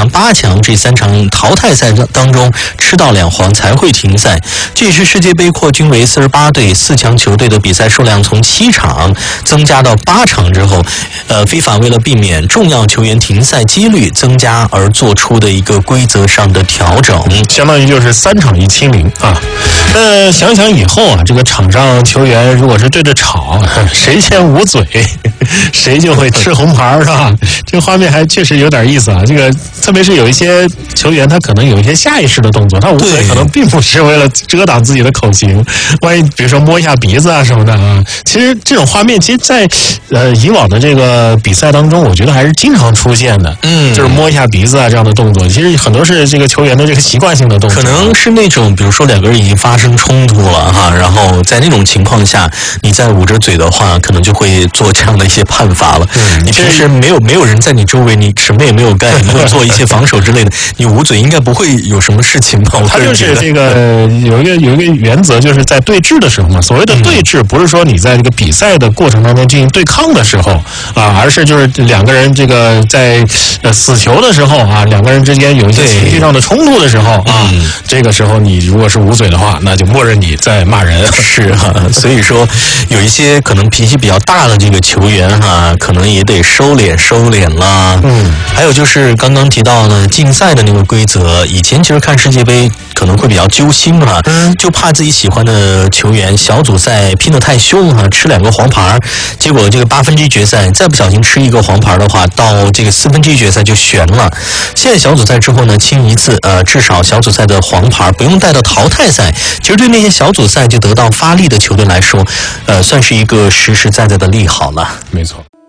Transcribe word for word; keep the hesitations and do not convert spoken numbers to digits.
八强这三场淘汰赛当中吃到两黄才会停赛。这也是世界杯扩军为四十八队，四强球队的比赛数量从七场增加到八场之后，呃，非法为了避免重要球员停赛几率增加而做出的一个规则上的调整， 相当于就是三场一清零啊。呃，想想以后啊，这个场上球员如果是对着吵，谁先捂嘴，谁就会吃红牌，是吧？这个画面还确实有点意思啊。这个特别是有一些球员，他可能有一些下意识的动作，他捂嘴可能并不是为了遮挡自己的口型，万一比如说摸一下鼻子啊什么的啊。其实这种画面，其实在呃以往的这个比赛当中，我觉得还是经常出现的。嗯，就是摸一下鼻子啊这样的动作，其实很多是这个球员的这个习惯性的动作。 可能是那种比如说两个人已经发生冲突了哈，然后在那种情况下，你再捂着嘴的话，可能就会做这样的一些判罚了。嗯，你平时没有没有人在你周围，你什么也没有干，没有做一些防守之类的，你捂嘴应该不会有什么事情吧？ 他就是这个有一个有一个原则，就是在对峙的时候嘛。所谓的对峙，不是说你在这个比赛的过程当中进行对抗的时候啊，而是就是两个人这个在呃死球的时候啊，两个人之间有一些情绪上的冲突的时候啊，嗯、这个时候你如果是捂嘴的话，那就默认你在骂人。 是啊，所以说有一些可能脾气比较大的这个球员哈、啊，可能也得收敛收敛啦。嗯，还有就是刚刚提到的竞赛的那个规则，以前其实看世界杯可能会比较揪心哈、啊，就怕自己喜欢的球员小组赛拼得太凶哈、啊，吃两个黄牌，结果这个八分之一决赛再不小心吃一个黄牌的话，到这个四分之一决赛就悬了。现在小组赛之后呢，清一次，呃，至少小组赛的黄牌不用带到淘汰赛。其实对那些小组赛就得到发力的球队来说，呃，算是一个实实在在的利好了。 没错。